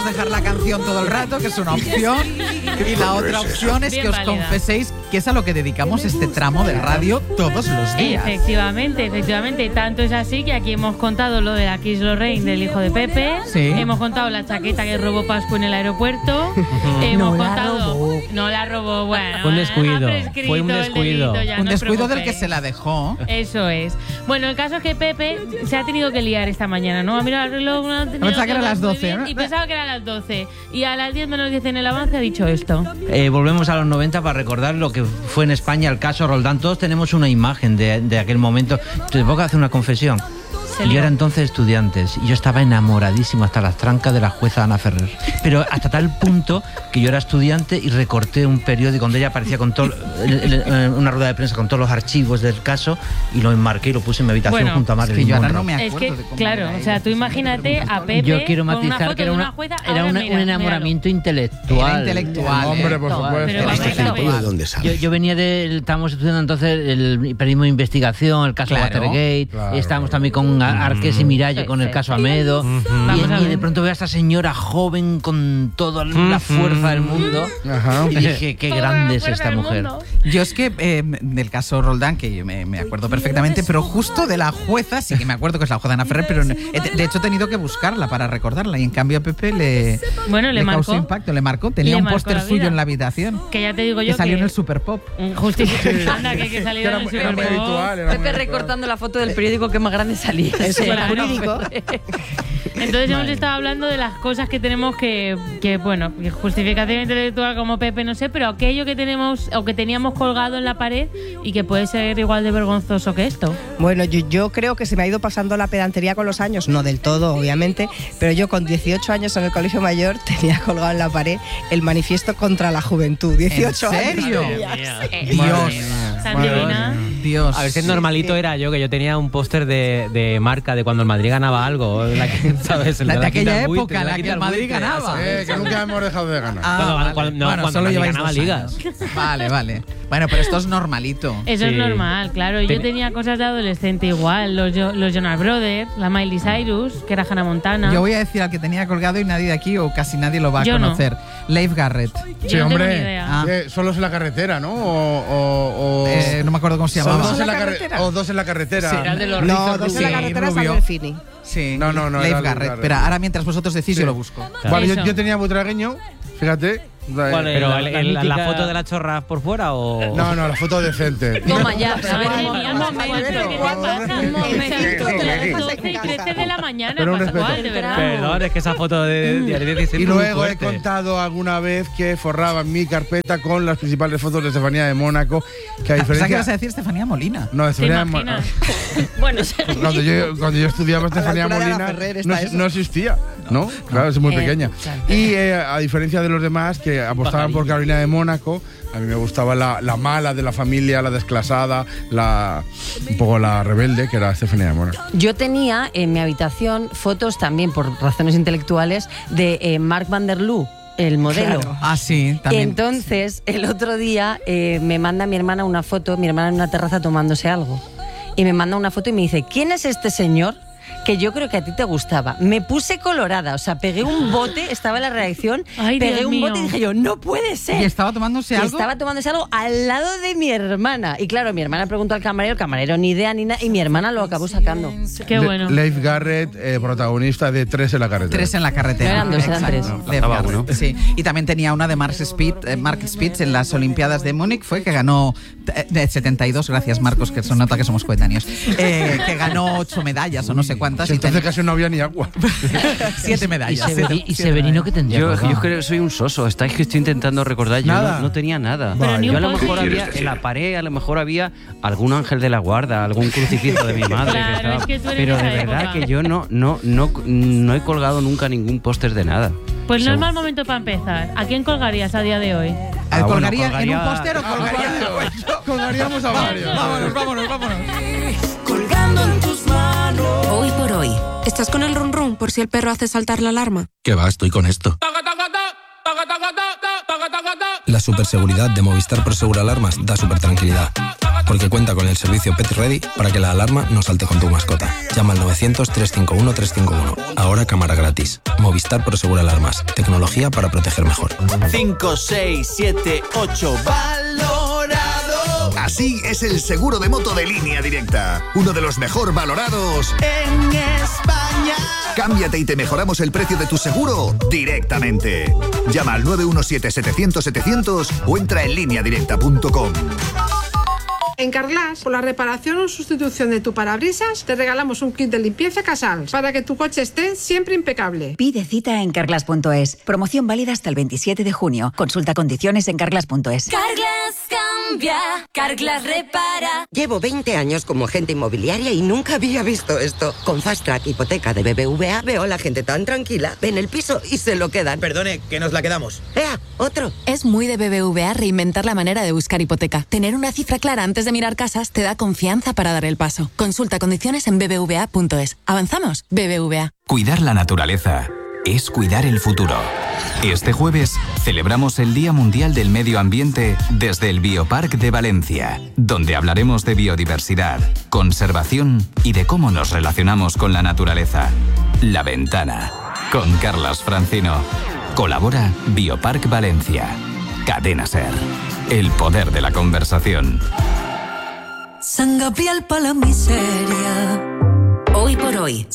dejar la canción todo el rato, que es una opción. Y la otra opción es que os confeséis que es a lo que dedicamos este tramo de radio todos los días. Efectivamente. Tanto es así que aquí hemos contado lo de la Kiss Lorraine del hijo de Pepe. Sí. Hemos contado la chaqueta que robó Pascu en el aeropuerto. Hemos contado. No la robó, bueno. Fue un descuido. Fue un descuido. Un descuido del que se la dejó. Eso es. Bueno, el caso es que Pepe se ha tenido que liar esta mañana, ¿no? Ha mirado el reloj. Pensaba que eran las 12, ¿no? Y pensaba que eran las 12. Y a las 10 menos 10 en el avance ha dicho esto. Volvemos a los 90 para recordar lo que fue en España el caso Roldán. Todos tenemos una imagen de aquel momento. Te puedo hacer una confesión. Yo era entonces estudiante y yo estaba enamoradísimo hasta las trancas de la jueza Ana Ferrer. Pero hasta tal punto que yo era estudiante y recorté un periódico donde ella aparecía con todo una rueda de prensa con todos los archivos del caso y lo enmarqué y lo puse en mi habitación junto a Marilyn Monroe. No me acuerdo es que, de cómo claro, o sea, tú imagínate a Pepe. Yo quiero matizar con una foto que era de una jueza. era un enamoramiento intelectual. Era intelectual. Hombre, por supuesto. ¿Dónde sale? Yo venía estábamos estudiando entonces el periodismo de investigación, el caso Watergate, estábamos también con Arqués y Miralle con el caso Amedo, y de pronto veo a esta señora joven con toda la fuerza del mundo. Y dije, qué grande es esta mujer. Yo es que del caso Roldán, que me acuerdo perfectamente, pero justo de la jueza, sí que me acuerdo que es la jueza Ana Ferrer, pero de hecho he tenido que buscarla para recordarla, y en cambio a Pepe le causó impacto, le marcó. Tenía un póster suyo en la habitación. Que ya te digo yo que salió en el Super Pop. Anda, que salió en el Super Pop. Pepe recortando la foto del periódico que más grande salía. Jurídico. Entonces hemos estado hablando de las cosas que tenemos que bueno, justificación intelectual como Pepe, no sé, pero aquello que tenemos o que teníamos colgado en la pared y que puede ser igual de vergonzoso que esto. Bueno, yo creo que se me ha ido pasando la pedantería con los años, no del todo, obviamente, pero yo con 18 años en el colegio mayor tenía colgado en la pared el manifiesto contra la juventud. 18 años. ¿En serio? Dios. Dios. A ver si normalito era yo, que yo tenía un póster de marca de cuando el Madrid ganaba algo, ¿sabes? De aquella época, la que el Madrid ganaba. Que nunca hemos dejado de ganar. Cuando solo lleváis ganaba ligas. Vale. Bueno, pero esto es normalito. Eso es normal, claro. Yo tenía cosas de adolescente igual, los Jonas Brothers, la Miley Cyrus, que era Hannah Montana. Yo voy a decir al que tenía colgado y nadie de aquí o casi nadie lo va a conocer. No. Leif Garrett. Sí, hombre. Solos en la carretera, ¿no? No me acuerdo cómo se llamaba. Dos en la carretera. Sí, Dos en la carretera es Alberfini. Sí. No. Leif Garrett. Espera, ahora mientras vosotros decís yo lo busco. Vale, yo tenía butragueño, fíjate. Pero la foto de las chorras por fuera o. No, la foto decente. Toma ya. De la mañana. Pero un respeto. Perdón, es que esa foto de Diario 16. Y luego he contado alguna vez que forraba mi carpeta con las principales fotos de Estefanía de Mónaco. Que a diferencia. ¿Qué vas a decir Estefanía Molina? No, Estefanía de Mónaco. Bueno, cuando yo estudiaba Estefanía Molina no existía, ¿no? Claro, es muy pequeña. Y a diferencia de los demás que apostaban por Carolina de Mónaco, a mí me gustaba la mala de la familia, la desclasada, un poco la rebelde, que era Estefanía de Mónaco. Yo tenía en mi habitación fotos también, por razones intelectuales, de Mark Van der Loo, el modelo. Claro. Ah, sí, también. Entonces, el otro día me manda mi hermana una foto, mi hermana en una terraza tomándose algo. Y me manda una foto y me dice, ¿quién es este señor? Que yo creo que a ti te gustaba. Me puse colorada, o sea, pegué un bote, estaba en la redacción, pegué un bote y dije yo, no puede ser. ¿Y estaba tomándose algo? Estaba tomándose algo al lado de mi hermana. Y claro, mi hermana preguntó al camarero, el camarero ni idea ni nada, y mi hermana lo acabó sacando. Qué bueno. Leif Garrett, protagonista de 3 en la carretera. 3 en la carretera. No eran 2, eran 3. Faltaba uno. Sí. Y también tenía una de Mark Spitz en las Olimpiadas de Múnich, fue que ganó de 72, gracias Marcos, que se nota que somos coetáneos, que ganó 8 medallas o no sé cuántas. Entonces casi no había ni agua. 7 medallas. ¿Y Severino qué tendría? Yo creo que soy un soso. Estáis que estoy intentando recordar. Yo no tenía nada. Yo a lo mejor había en la pared, a lo mejor había algún ángel de la guarda, algún crucifijo de mi madre. Claro, que estaba. Pero de verdad que yo no he colgado nunca ningún póster de nada. Pues no es mal momento para empezar. ¿A quién colgarías a día de hoy? ¿Colgaría en un póster o colgaríamos a varios? Vámonos. Colgando en tus manos. Hoy por hoy. ¿Estás con el run run por si el perro hace saltar la alarma? ¿Qué va? Estoy con esto. La superseguridad de Movistar Prosegur Alarmas da super tranquilidad. porque cuenta con el servicio Pet Ready para que la alarma no salte con tu mascota. Llama al 900-351-351. Ahora cámara gratis. Movistar Prosegura Alarmas. Tecnología para proteger mejor. 5, 6, 7, 8. ¡Valorado! Así es el seguro de moto de Línea Directa. Uno de los mejor valorados en España. Cámbiate y te mejoramos el precio de tu seguro directamente. Llama al 917-700-700 o entra en lineadirecta.com. En Carglass, por la reparación o sustitución de tu parabrisas, te regalamos un kit de limpieza Casals para que tu coche esté siempre impecable. Pide cita en carglass.es. Promoción válida hasta el 27 de junio. Consulta condiciones en carglass.es. Carglass cambia, Carglass repara. Llevo 20 años como agente inmobiliaria y nunca había visto esto. Con Fast Track Hipoteca de BBVA veo a la gente tan tranquila. Ven el piso y se lo quedan. Perdone, que nos la quedamos. ¡Ea! ¡Otro! Es muy de BBVA reinventar la manera de buscar hipoteca. Tener una cifra clara antes de mirar casas te da confianza para dar el paso. Consulta condiciones en bbva.es. ¿Avanzamos? BBVA. Cuidar la naturaleza es cuidar el futuro. Este jueves celebramos el Día Mundial del Medio Ambiente desde el Bioparc de Valencia, donde hablaremos de biodiversidad, conservación y de cómo nos relacionamos con la naturaleza. La Ventana, con Carlas Francino. Colabora Bioparc Valencia. Cadena SER. El poder de la conversación. San Gabriel para la miseria. Hoy por hoy,